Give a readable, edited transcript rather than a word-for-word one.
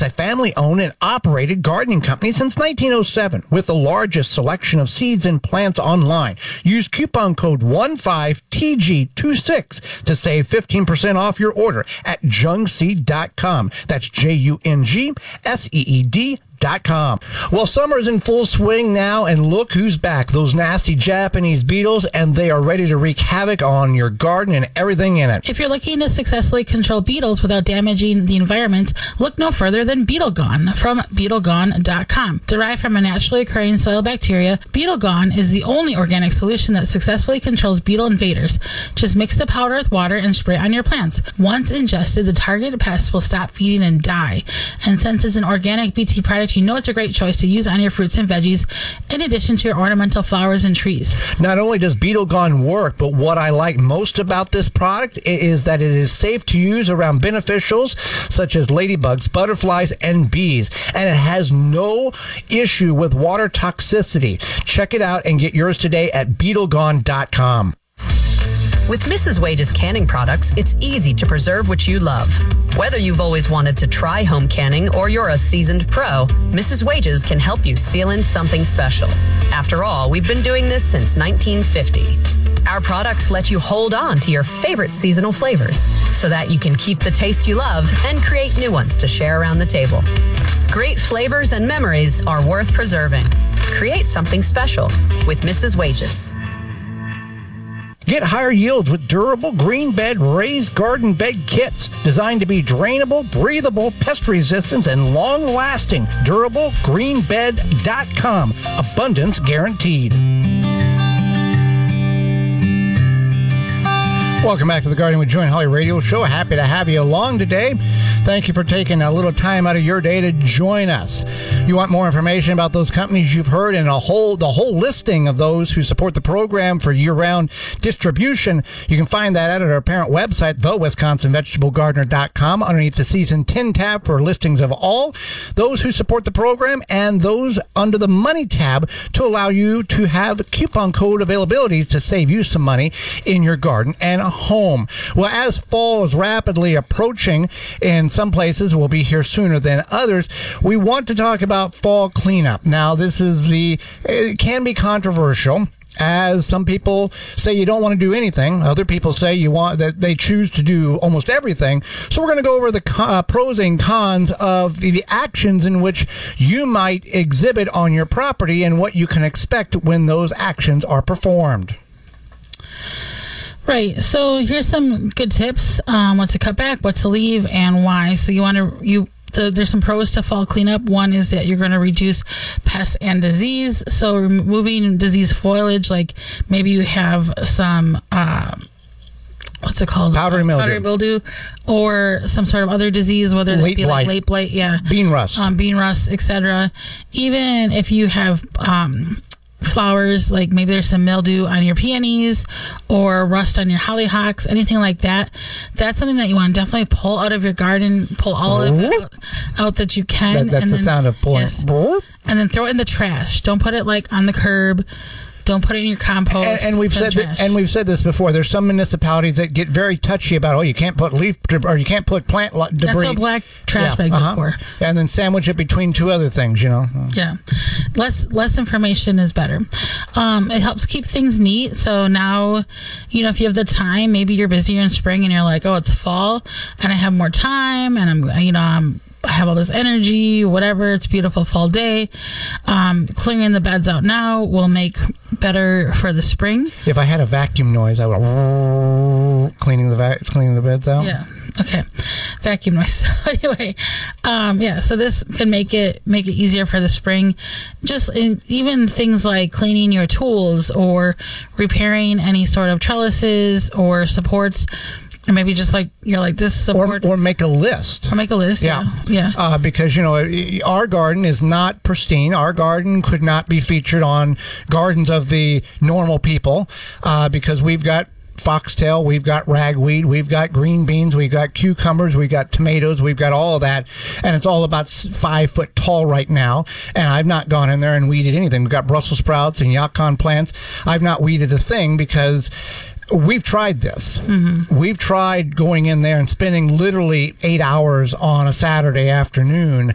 a family-owned and operated gardening company since 1907 with the largest selection of seeds and plants online. Use coupon code 15TG26 to save 15% off your order at jungseed.com. That's JUNGSEED.com. Well, summer's in full swing now, and look who's back. Those nasty Japanese beetles, and they are ready to wreak havoc on your garden and everything in it. If you're looking to successfully control beetles without damaging the environment, look no further than Beetle Gone from BeetleGone.com. Derived from a naturally occurring soil bacteria, Beetle Gone is the only organic solution that successfully controls beetle invaders. Just mix the powder with water and spray it on your plants. Once ingested, the targeted pests will stop feeding and die. And since it's an organic BT product, you know it's a great choice to use on your fruits and veggies in addition to your ornamental flowers and trees. Not only does Beetle Gone work, but what I like most about this product is that it is safe to use around beneficials such as ladybugs, butterflies, and bees. And it has no issue with water toxicity. Check it out and get yours today at BeetleGone.com. With Mrs. Wage's canning products, it's easy to preserve what you love. Whether you've always wanted to try home canning or you're a seasoned pro, Mrs. Wage's can help you seal in something special. After all, we've been doing this since 1950. Our products let you hold on to your favorite seasonal flavors so that you can keep the taste you love and create new ones to share around the table. Great flavors and memories are worth preserving. Create something special with Mrs. Wage's. Get higher yields with durable green bed raised garden bed kits designed to be drainable, breathable, pest resistant, and long lasting. DurableGreenBed.com. Abundance guaranteed. Welcome back to the Gardening with Joy and Holly radio show. Happy to have you along today. Thank you for taking a little time out of your day to join us. You want more information about those companies you've heard and the whole listing of those who support the program for year-round distribution, you can find that at our parent website, thewisconsinvegetablegardener.com, underneath the Season 10 tab for listings of all those who support the program and those under the Money tab to allow you to have coupon code availabilities to save you some money in your garden and home. Well, as fall is rapidly approaching, in some places will be here sooner than others, we want to talk about fall cleanup. Now, it can be controversial, as some people say you don't want to do anything. Other people say they choose to do almost everything. So we're going to go over the pros and cons of the actions in which you might exhibit on your property and what you can expect when those actions are performed. Right. So here's some good tips. What to cut back, what to leave, and why. So there's some pros to fall cleanup. One is that you're going to reduce pests and disease. So removing disease foliage, like maybe you have some what's it called? Powdery mildew, or some sort of other disease, whether it be like late blight, bean rust, etc. Even if you have flowers, like maybe there's some mildew on your peonies or rust on your hollyhocks, anything like that, that's something that you want to definitely pull out of your garden, pull all of it out that you can. That's the sound of pulling. Yes. And then throw it in the trash. Don't put it like on the curb. Don't put it in your compost. And we've said this before. There's some municipalities that get very touchy about, you can't put leaf or you can't put plant debris. That's what black trash bags are for. And then sandwich it between two other things, Yeah, less information is better. It helps keep things neat. So now, if you have the time, maybe you're busier in spring and you're like, oh, it's fall and I have more time and I have all this energy, whatever. It's a beautiful fall day. Clearing the beds out now will make better for the spring. If I had a vacuum noise, I would cleaning the beds out. Yeah. Okay. Vacuum noise. So anyway, so this can make it easier for the spring. Just even things like cleaning your tools or repairing any sort of trellises or supports. Or maybe just like you're like this support, or make a list. Yeah. Because our garden is not pristine. Our garden could not be featured on gardens of the normal people because we've got foxtail, we've got ragweed, we've got green beans, we've got cucumbers, we've got tomatoes, we've got all of that, and it's all about 5 foot tall right now. And I've not gone in there and weeded anything. We've got Brussels sprouts and yacon plants. I've not weeded a thing because we've tried this. Mm-hmm. We've tried going in there and spending literally 8 hours on a Saturday afternoon